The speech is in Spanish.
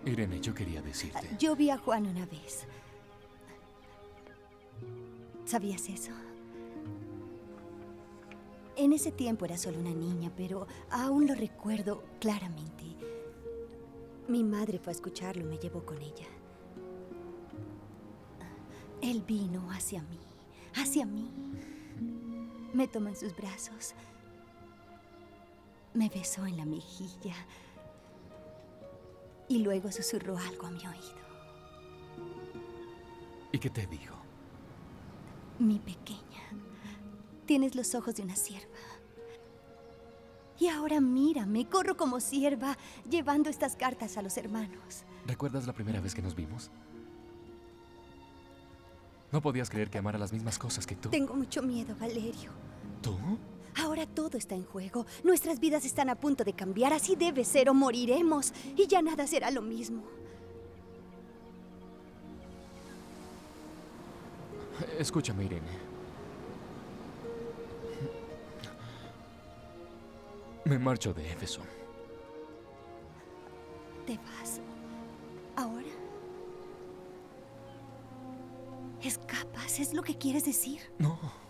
Irene, yo quería decirte. Yo vi a Juan una vez. ¿Sabías eso? En ese tiempo era solo una niña, pero aún lo recuerdo claramente. Mi madre fue a escucharlo y me llevó con ella. Él vino hacia mí, hacia mí. Me tomó en sus brazos. Me besó en la mejilla. Y luego susurró algo a mi oído. ¿Y qué te dijo? Mi pequeña, tienes los ojos de una sierva. Y ahora mírame, corro como sierva, llevando estas cartas a los hermanos. ¿Recuerdas la primera vez que nos vimos? No podías creer que amara las mismas cosas que tú. Tengo mucho miedo, Valerio. ¿Tú? Ahora todo está en juego. Nuestras vidas están a punto de cambiar. Así debe ser o moriremos. Y ya nada será lo mismo. Escúchame, Irene. Me marcho de Éfeso. ¿Te vas? ¿Ahora? ¿Escapas? ¿Es lo que quieres decir? No.